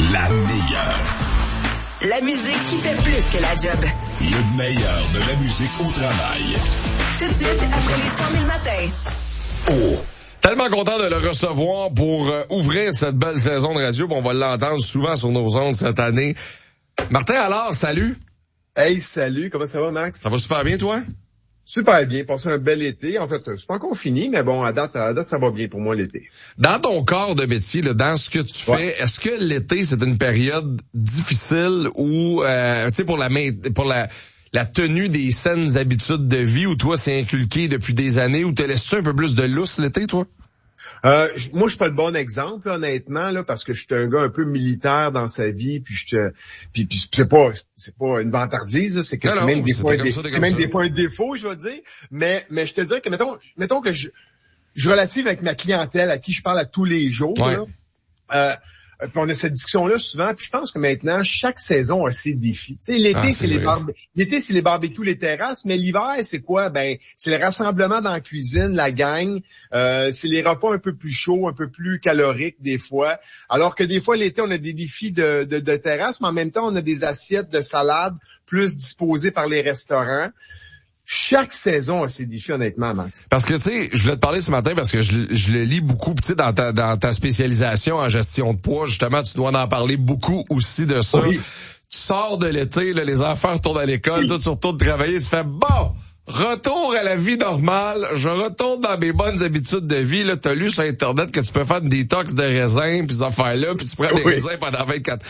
La meilleure. La musique qui fait plus que la job. Le meilleur de la musique au travail. Tout de suite, après les 100 000 matins. Oh! Tellement content de le recevoir pour ouvrir cette belle saison de radio. On va l'entendre souvent sur nos ondes cette année. Martin, alors, salut. Hey, salut, comment ça va, Max? Ça va super bien, toi? Super bien, passé un bel été. En fait, c'est pas encore fini, mais bon, à date, ça va bien pour moi l'été. Dans ton corps de métier, là, dans ce que tu fais, est-ce que l'été, c'est une période difficile ou, tu sais, pour la tenue des saines habitudes de vie, où toi, c'est inculqué depuis des années, ou te laisses-tu un peu plus de lousse l'été, toi? Moi, je suis pas le bon exemple, là, honnêtement, là, parce que je suis un gars un peu militaire dans sa vie, puis c'est pas une vantardise, là, c'est que c'est même des fois un défaut, je vais dire. Mais je te dirais que mettons que je relative avec ma clientèle à qui je parle à tous les jours, là, puis on a cette discussion-là souvent, puis je pense que maintenant, chaque saison a ses défis. Tu sais, l'été, c'est les barbecues, les terrasses, mais l'hiver, c'est quoi? Ben, c'est le rassemblement dans la cuisine, la gang, c'est les repas un peu plus chauds, un peu plus caloriques des fois. Alors que des fois, l'été, on a des défis de terrasse, mais en même temps, on a des assiettes de salade plus disposées par les restaurants. Chaque saison a ses défis, honnêtement, Max. Parce que, tu sais, je voulais te parler ce matin parce que je le lis beaucoup, tu sais, dans ta spécialisation en gestion de poids, justement, tu dois en parler beaucoup aussi de ça. Oui. Tu sors de l'été, là, les enfants retournent à l'école, toi, tu retournes travailler, tu fais, bon, retour à la vie normale, je retourne dans mes bonnes habitudes de vie, là, t'as lu sur Internet que tu peux faire une détox de raisins, pis ces affaires-là, puis tu prends des raisins pendant 24...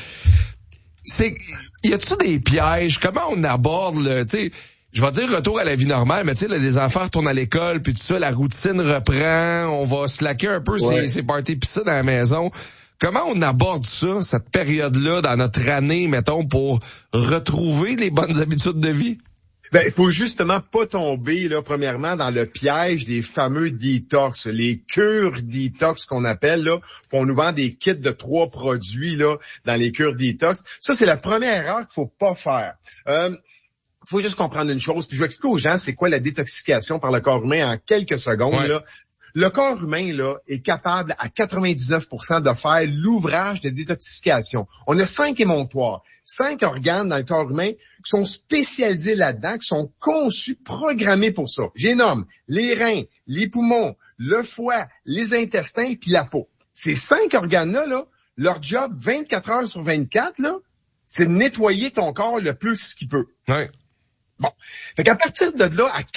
Y a-tu des pièges? Comment on aborde le, tu sais, je vais dire retour à la vie normale, mais tu sais, les enfants retournent à l'école, puis tout ça, la routine reprend, on va slacker un peu ces parties piscines à la maison. Comment on aborde ça, cette période-là, dans notre année, mettons, pour retrouver les bonnes habitudes de vie? Ben, il faut justement pas tomber, là, premièrement, dans le piège des fameux détox, les cures détox qu'on appelle, là. On nous vend des kits de 3 produits, là, dans les cures détox. Ça, c'est la première erreur qu'il faut pas faire. Faut juste comprendre une chose, puis je vais expliquer aux gens c'est quoi la détoxification par le corps humain en quelques secondes, là. Le corps humain, là, est capable à 99% de faire l'ouvrage de détoxification. On a 5 émonctoires, 5 organes dans le corps humain qui sont spécialisés là-dedans, qui sont conçus, programmés pour ça. J'ai nomme les reins, les poumons, le foie, les intestins, puis la peau. Ces 5 organes-là, là, leur job 24 heures sur 24, là, c'est de nettoyer ton corps le plus qu'il peut. Ouais. Bon. Fait qu'à partir de là, à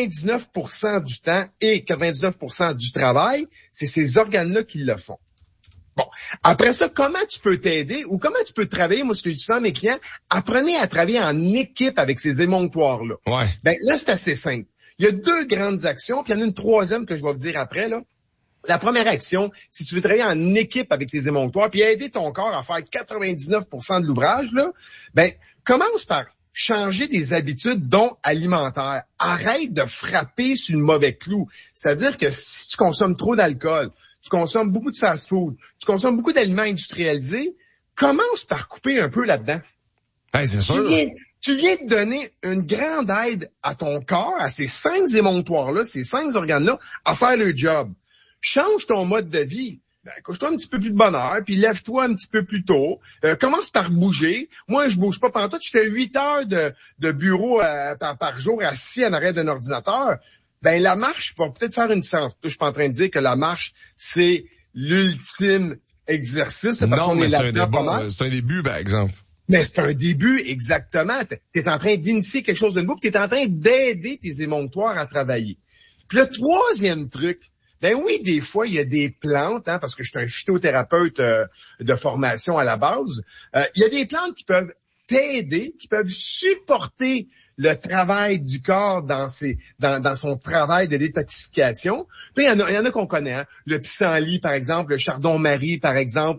99% du temps et 99% du travail, c'est ces organes-là qui le font. Bon. Après ça, comment tu peux t'aider ou comment tu peux travailler? Moi, ce que je dis souvent à mes clients, apprenez à travailler en équipe avec ces émonctoires-là. Ouais. Ben, là, c'est assez simple. Il y a 2 grandes actions, puis il y en a une troisième que je vais vous dire après, là. La première action, si tu veux travailler en équipe avec tes émonctoires, puis aider ton corps à faire 99% de l'ouvrage, là, ben, commence par changer des habitudes, dont alimentaires. Arrête de frapper sur le mauvais clou. C'est-à-dire que si tu consommes trop d'alcool, tu consommes beaucoup de fast-food, tu consommes beaucoup d'aliments industrialisés, commence par couper un peu là-dedans. Hey, c'est sûr. Tu viens de donner une grande aide à ton corps, à ces 5 émonctoires-là, ces 5 organes-là, à faire le job. Change ton mode de vie. Ben, couche-toi un petit peu plus de bonne heure, puis lève-toi un petit peu plus tôt. Commence par bouger. Moi, je bouge pas pendant tout. Je fais 8 heures de bureau par jour assis en arrière d'un ordinateur. Ben, la marche va peut-être faire une différence. Je suis pas en train de dire que la marche, c'est l'ultime exercice. Parce qu'on est là-dedans pas mal. C'est un début, par exemple. Mais c'est un début, exactement. Tu es en train d'initier quelque chose de nouveau, tu es en train d'aider tes émonctoires à travailler. Puis le troisième truc, ben oui, des fois, il y a des plantes, parce que je suis un phytothérapeute de formation à la base. Il y a des plantes qui peuvent t'aider, qui peuvent supporter le travail du corps dans son travail de détoxification. Puis il y en a qu'on connaît, le pissenlit, par exemple, le chardon-marie, par exemple,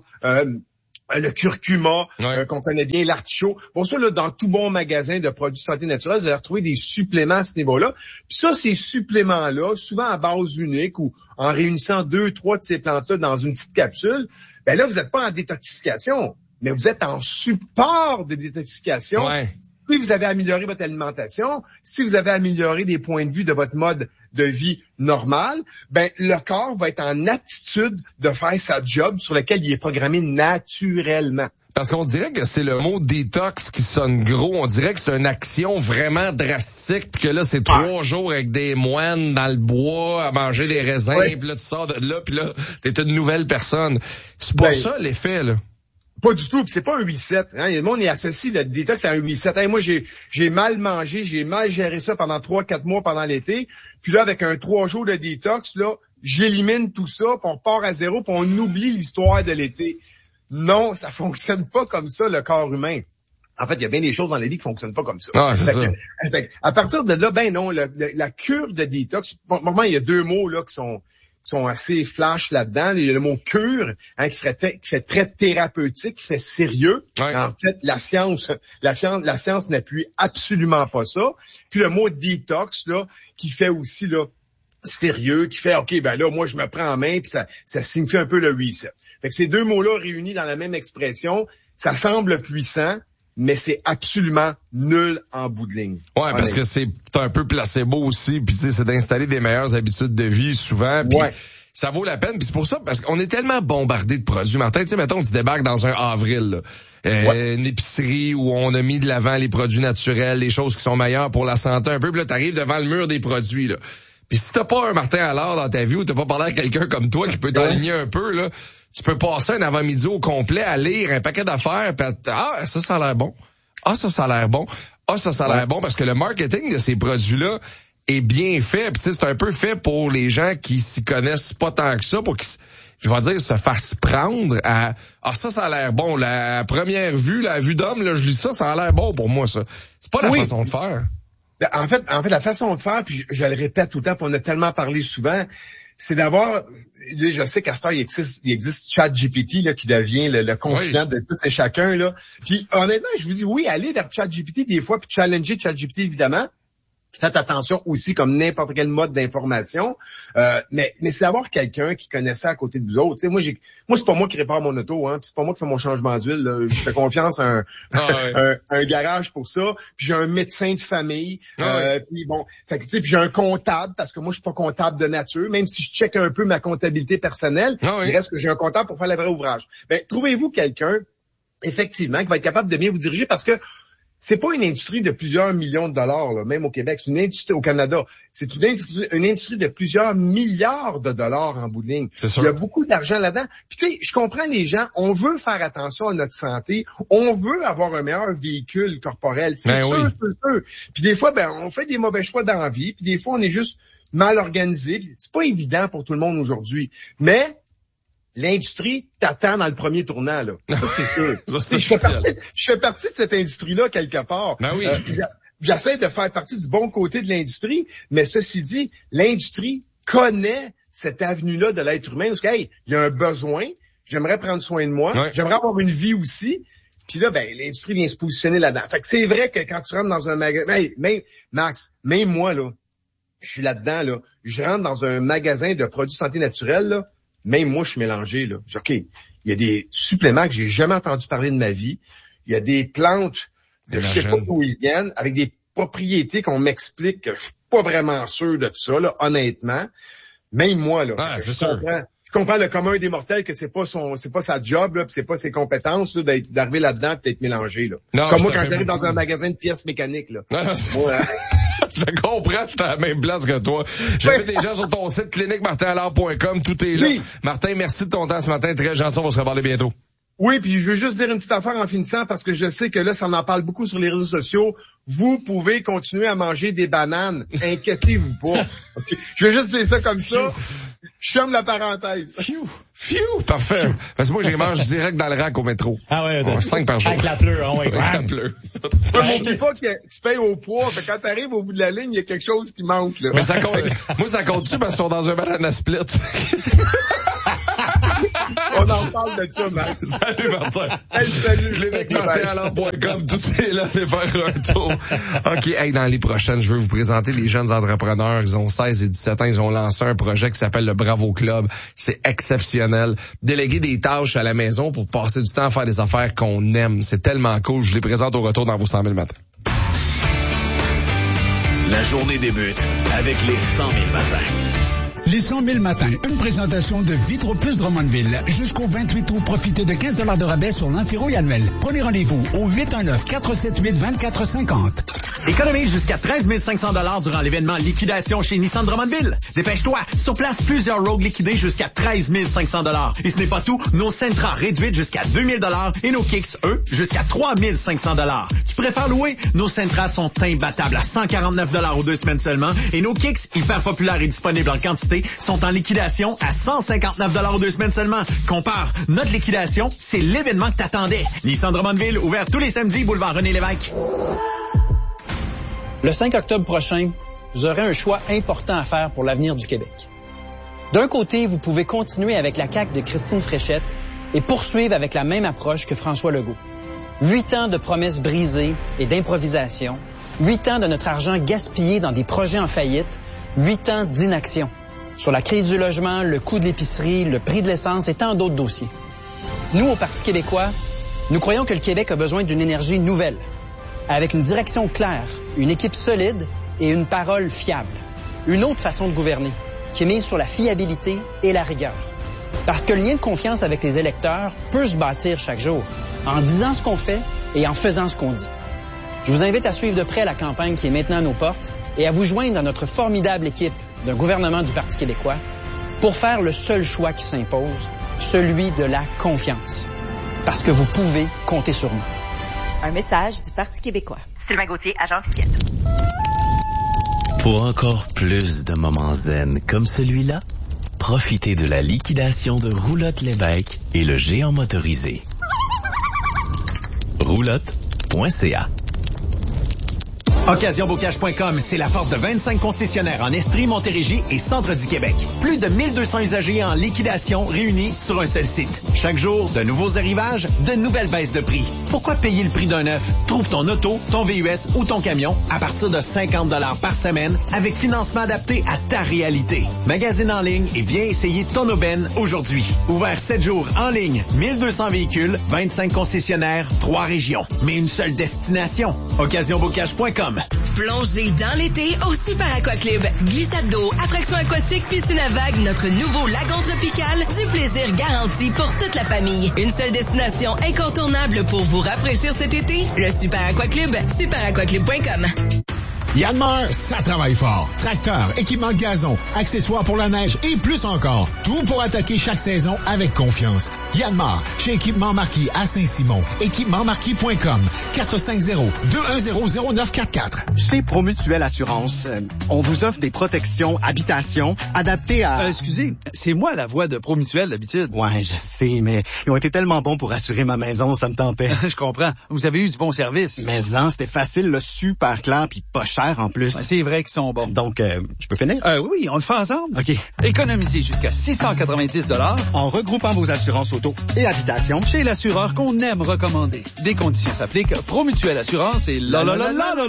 le curcuma, qu'on connaît bien, l'artichaut. Bon, ça, là, dans tout bon magasin de produits de santé naturelle, vous allez retrouver des suppléments à ce niveau-là. Puis ça, ces suppléments-là, souvent à base unique ou en réunissant 2, 3 de ces plantes-là dans une petite capsule, ben là, vous n'êtes pas en détoxification, mais vous êtes en support de détoxification. Ouais. Si vous avez amélioré votre alimentation, si vous avez amélioré des points de vue de votre mode de vie normal, ben le corps va être en aptitude de faire sa job sur lequel il est programmé naturellement. Parce qu'on dirait que c'est le mot détox qui sonne gros. On dirait que c'est une action vraiment drastique, puis que là, c'est 3 jours avec des moines dans le bois à manger des raisins, puis là, tu sors de là, puis là, t'es une nouvelle personne. C'est pas ça l'effet, là. Pas du tout, puis c'est pas un 8-7. Hein. Le monde est associé le détox à un 8-7. Hey, moi, j'ai mal mangé, j'ai mal géré ça pendant 3-4 mois pendant l'été. Puis là, avec un 3 jours de détox, là, j'élimine tout ça, puis on repart à zéro, puis on oublie l'histoire de l'été. Non, ça fonctionne pas comme ça, le corps humain. En fait, il y a bien des choses dans la vie qui fonctionnent pas comme ça. Ah, c'est ça. À partir de là, ben non, la cure de détox, normalement, il y a 2 mots là qui sont assez flash là-dedans. Il y a le mot cure, hein, qui fait très thérapeutique, qui fait sérieux. Ouais. En fait, la science n'appuie absolument pas ça. Puis le mot détox, là, qui fait aussi, là, sérieux, qui fait, OK, ben là, moi, je me prends en main, puis ça signifie un peu le reset. Fait que ces 2 mots-là réunis dans la même expression, ça semble puissant, mais c'est absolument nul en bout de ligne. Ouais, parce que c'est un peu placebo aussi, puis c'est d'installer des meilleures habitudes de vie souvent, puis ça vaut la peine, puis c'est pour ça, parce qu'on est tellement bombardé de produits. Martin, tu sais, mettons, tu débarques dans un avril, là, une épicerie où on a mis de l'avant les produits naturels, les choses qui sont meilleures pour la santé un peu, puis là, t'arrives devant le mur des produits, là. Puis si t'as pas un Martin Allard dans ta vie ou t'as pas parlé à quelqu'un comme toi qui peut t'aligner un peu, là, tu peux passer un avant-midi au complet à lire un paquet d'affaires, pis ça a l'air bon. Ah, ça a l'air bon. Ah, ça a l'air bon, parce que le marketing de ces produits-là est bien fait. Puis tu sais, c'est un peu fait pour les gens qui s'y connaissent pas tant que ça, pour qu'ils, je vais dire, se fassent prendre à ça a l'air bon. La première vue, la vue d'homme, là, je lis ça a l'air bon pour moi, ça. C'est pas la façon de faire. En fait, la façon de faire, puis je le répète tout le temps, puis on a tellement parlé souvent, c'est d'avoir, je sais qu'à ce temps, il existe ChatGPT, là, qui devient le confident de tous et chacun, là. Puis, honnêtement, je vous dis, oui, allez vers ChatGPT des fois, puis challenger ChatGPT, évidemment. Faites attention aussi, comme n'importe quel mode d'information. Mais c'est d'avoir quelqu'un qui connaît ça à côté de vous autres. Tu sais, moi, c'est pas moi qui répare mon auto, hein. Puis c'est pas moi qui fais mon changement d'huile, là. Je fais confiance à un garage pour ça. Puis j'ai un médecin de famille. Puis bon, fait que tu sais, puis j'ai un comptable, parce que moi, je suis pas comptable de nature. Même si je check un peu ma comptabilité personnelle, il reste que j'ai un comptable pour faire le vrai ouvrage. Ben, trouvez-vous quelqu'un, effectivement, qui va être capable de bien vous diriger, parce que c'est pas une industrie de plusieurs millions de dollars, là, même au Québec. C'est une industrie au Canada. C'est une industrie de plusieurs milliards de dollars en bout de ligne. Il y a beaucoup d'argent là-dedans. Puis tu sais, je comprends les gens. On veut faire attention à notre santé. On veut avoir un meilleur véhicule corporel. C'est sûr. Puis des fois, on fait des mauvais choix dans la vie. Puis des fois, on est juste mal organisé. Puis c'est pas évident pour tout le monde aujourd'hui. Mais l'industrie t'attend dans le premier tournant, là. Ça, c'est sûr. Je fais partie de cette industrie-là, quelque part. Ben oui. J'essaie de faire partie du bon côté de l'industrie, mais ceci dit, l'industrie connaît cette avenue-là de l'être humain, parce que, hey, il y a un besoin, j'aimerais prendre soin de moi, j'aimerais avoir une vie aussi, puis là, l'industrie vient se positionner là-dedans. Fait que c'est vrai que quand tu rentres dans un magasin, Max, même moi, là, je suis là-dedans, là, je rentre dans un magasin de produits santé naturelle, là, même moi, je suis mélangé, là. OK, il y a des suppléments que j'ai jamais entendu parler de ma vie. Il y a des plantes de je sais pas d'où ils viennent, avec des propriétés qu'on m'explique que je suis pas vraiment sûr de tout ça, là, honnêtement. Même moi, là. Je comprends le commun des mortels que c'est pas sa job, là, pis c'est pas ses compétences, là, d'arriver là-dedans pis d'être mélangé, là. Non, comme moi, quand j'arrive dans un magasin de pièces mécaniques, là. Je te comprends, je suis à la même place que toi. J'invite des gens sur ton site cliniquemartinallard.com, tout est là. Oui. Martin, merci de ton temps ce matin, très gentil, on va se reparler bientôt. Oui, puis je veux juste dire une petite affaire en finissant, parce que je sais que là, ça en parle beaucoup sur les réseaux sociaux. Vous pouvez continuer à manger des bananes. Inquiétez-vous pas. Okay. Je veux juste dire ça comme ça. Je ferme la parenthèse. Phew, parfait. Parce que moi, je mange direct dans le rack au métro. Ah ouais, 5 par jour. Avec la pleure, avec la pleure. M'oublie pas que tu payes au poids, fait quand t'arrives au bout de la ligne, il y a quelque chose qui manque, là. Mais ça compte, moi, ça compte-tu parce qu'ils sont dans un banana split? On en parle de ça, Max. Salut, Martin. Hey, salut. cliniquemartinallard.com, tout est là, allez faire un tour. OK, hey, dans les prochaines, je veux vous présenter les jeunes entrepreneurs. Ils ont 16 et 17 ans. Ils ont lancé un projet qui s'appelle le Bravo Club. C'est exceptionnel. Déléguer des tâches à la maison pour passer du temps à faire des affaires qu'on aime. C'est tellement cool. Je les présente au retour dans vos 100 000 matins. La journée débute avec les 100 000 matins. Les 100 000 matins, une présentation de Vitro Plus Drummondville. Jusqu'au 28 août, profitez de 15 $ de rabais sur l'anti-rouille annuel. Prenez rendez-vous au 819-478-2450. Économise jusqu'à 13 500 $ durant l'événement liquidation chez Nissan Drummondville. Dépêche-toi, sur place, plusieurs Rogue liquidés jusqu'à 13 500 $. Et ce n'est pas tout, nos Sentra réduites jusqu'à 2 000 $ et nos Kicks, eux, jusqu'à 3 500 $. Tu préfères louer? Nos Sentra sont imbattables à 149 $ aux 2 semaines seulement et nos Kicks, hyper populaires et disponibles en quantité, sont en liquidation à 159 $ aux 2 semaines seulement. Compare, notre liquidation, c'est l'événement que t'attendais. Nissan Drummondville, ouvert tous les samedis, boulevard René-Lévesque. Le 5 octobre prochain, vous aurez un choix important à faire pour l'avenir du Québec. D'un côté, vous pouvez continuer avec la CAQ de Christine Fréchette et poursuivre avec la même approche que François Legault. 8 ans de promesses brisées et d'improvisation, 8 ans de notre argent gaspillé dans des projets en faillite, 8 ans d'inaction sur la crise du logement, le coût de l'épicerie, le prix de l'essence et tant d'autres dossiers. Nous, au Parti québécois, nous croyons que le Québec a besoin d'une énergie nouvelle, avec une direction claire, une équipe solide et une parole fiable. Une autre façon de gouverner, qui mise sur la fiabilité et la rigueur. Parce que le lien de confiance avec les électeurs peut se bâtir chaque jour, en disant ce qu'on fait et en faisant ce qu'on dit. Je vous invite à suivre de près la campagne qui est maintenant à nos portes et à vous joindre à notre formidable équipe d'un gouvernement du Parti québécois pour faire le seul choix qui s'impose, celui de la confiance. Parce que vous pouvez compter sur nous. Un message du Parti québécois. Sylvain Gauthier, agent officiel. Pour encore plus de moments zen comme celui-là, profitez de la liquidation de Roulotte Lévesque et le géant motorisé. Roulotte.ca. OccasionBocage.com, c'est la force de 25 concessionnaires en Estrie, Montérégie et centre du Québec. Plus de 1200 usagers en liquidation réunis sur un seul site. Chaque jour, de nouveaux arrivages, de nouvelles baisses de prix. Pourquoi payer le prix d'un neuf? Trouve ton auto, ton VUS ou ton camion à partir de 50 $ par semaine avec financement adapté à ta réalité. Magasine en ligne et viens essayer ton aubaine aujourd'hui. Ouvert 7 jours en ligne, 1200 véhicules, 25 concessionnaires, 3 régions. Mais une seule destination. OccasionBocage.com. Plongez dans l'été au Super Aquaclub. Glissade d'eau, attraction aquatique, piscine à vagues, notre nouveau lagon tropical, du plaisir garanti pour toute la famille. Une seule destination incontournable pour vous rafraîchir cet été, le Super Aquaclub, superaquaclub.com. Yanmar, ça travaille fort. Tracteur, équipement de gazon, accessoires pour la neige et plus encore. Tout pour attaquer chaque saison avec confiance. Yanmar, chez Équipement Marquis à Saint-Simon. équipement-marquis.com 450-210-0944. Chez Promutuelle Assurance, on vous offre des protections habitation adaptées à... Excusez, c'est moi la voix de Promutuelle d'habitude. Ouais, je sais, mais ils ont été tellement bons pour assurer ma maison, ça me tentait. Je comprends. Vous avez eu du bon service. Mais c'était facile, là, super clair, puis pas cher en plus. Ouais, c'est vrai qu'ils sont bons. Donc, je peux finir? Oui, on le fait ensemble. OK. Économisez jusqu'à 690 $ en regroupant vos assurances auto et habitation chez l'assureur qu'on aime recommander. Des conditions s'appliquent. Promutuelle Assurance et la.